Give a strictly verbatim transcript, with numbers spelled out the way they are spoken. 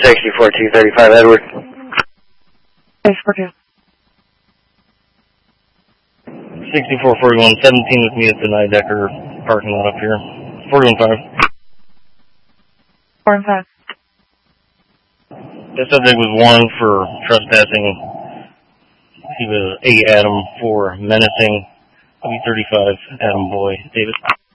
sixty-four two thirty-five, Edward. sixty-four two. sixty-four forty-one, seventeen with me at the Nidecker parking lot up here. forty-one five. four and five. The subject was one for trespassing. He was A Adam for menacing. B thirty-five, Adam Boy, David.